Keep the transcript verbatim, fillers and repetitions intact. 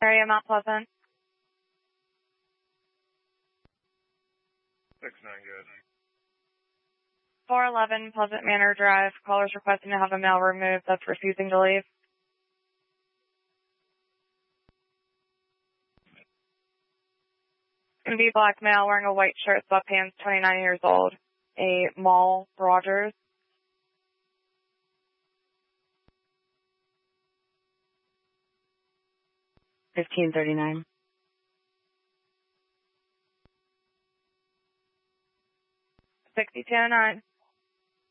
area, Mount Pleasant. six nine, good. four eleven Pleasant Manor Drive. Callers requesting to have a male removed that's refusing to leave. Going to be black male wearing a white shirt, sweatpants, twenty-nine years old. A Mall Rogers. fifteen thirty-nine. sixty-two oh nine.